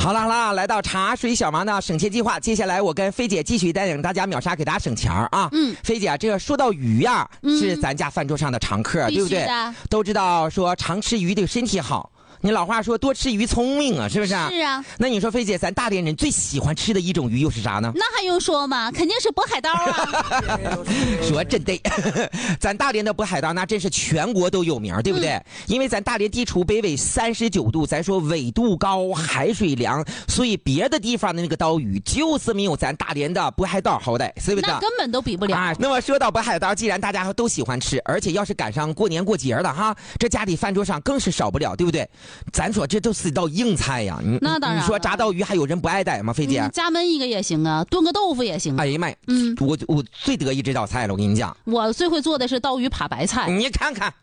好了，来到茶水小王的省钱计划，接下来我跟菲姐继续带领大家秒杀，给大家省钱啊。菲姐，这个说到鱼呀，是咱家饭桌上的常客，对不对？都知道说常吃鱼对身体好。你老话说多吃鱼聪明啊，是不是啊？ 是啊。 那你说菲姐，咱大连人最喜欢吃的一种鱼又是啥呢？ 那还用说吗？肯定是渤海刀啊。 说真对，咱大连的渤海刀那真是全国都有名，对不对？因为咱大连地处北纬39度，咱说纬度高，海水凉，所以别的地方的那个刀鱼就是没有咱大连的渤海刀好歹，是不是？ 那根本都比不了。 那么说到渤海刀，既然大家都喜欢吃，而且要是赶上过年过节了哈，这家里饭桌上更是少不了，对不对？咱说这都是一道硬菜呀， 那当然。 你说炸刀鱼还有人不爱戴吗？菲姐， 加焖一个也行啊，炖个豆腐也行。 哎呀妈呀，我最得意这道菜了，我跟你讲， 我最会做的是刀鱼扒白菜。 你看看。